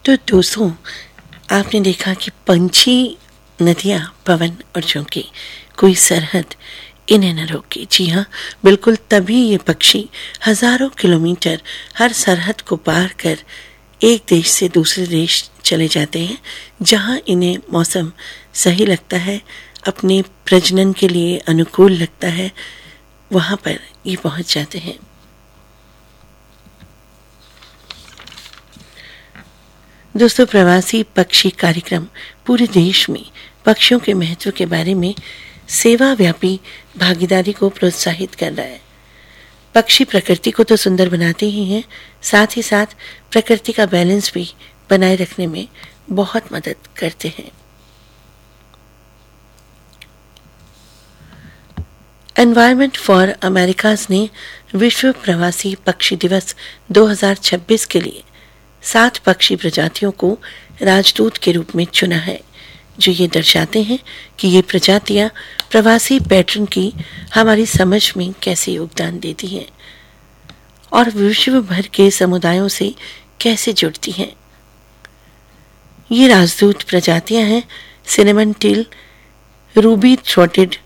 तो दोस्तों, आपने देखा कि पंछी, नदियाँ, पवन और झोंके, कोई सरहद इन्हें न रोके। जी हाँ, बिल्कुल, तभी ये पक्षी हजारों किलोमीटर हर सरहद को पार कर एक देश से दूसरे देश चले जाते हैं, जहाँ इन्हें मौसम सही लगता है, अपने प्रजनन के लिए अनुकूल लगता है, वहाँ पर ये पहुँच जाते हैं। दोस्तों, प्रवासी पक्षी कार्यक्रम पूरे देश में पक्षियों के महत्व के बारे में सेवाव्यापी भागीदारी को प्रोत्साहित कर रहा है। पक्षी प्रकृति को तो सुंदर बनाते ही हैं, साथ ही साथ प्रकृति का बैलेंस भी बनाए रखने में बहुत मदद करते हैं। एनवायरमेंट फॉर अमेरिकाज ने विश्व प्रवासी पक्षी दिवस 2026 के लिए 7 पक्षी प्रजातियों को राजदूत के रूप में चुना है, जो ये दर्शाते हैं कि ये प्रजातियां प्रवासी पैटर्न की हमारी समझ में कैसे योगदान देती हैं और विश्व भर के समुदायों से कैसे जुड़ती हैं। ये राजदूत प्रजातियां हैं सिनेमन टिल, रूबी थ्रोटेड